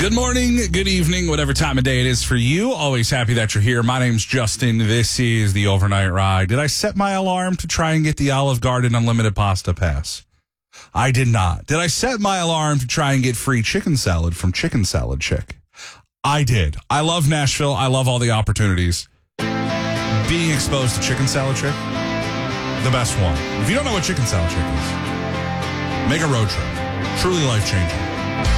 Good morning, good evening, whatever time of day it is for you. Always happy that you're here. My name's Justin. This is the Overnight Ride. Did I set my alarm to try and get the Olive Garden Unlimited Pasta Pass? I did not. Did I set my alarm to try and get free chicken salad from Chicken Salad Chick? I did. I love Nashville. I love all the opportunities. Being exposed to Chicken Salad Chick, the best one. If you don't know what Chicken Salad Chick is, make a road trip. Truly life-changing.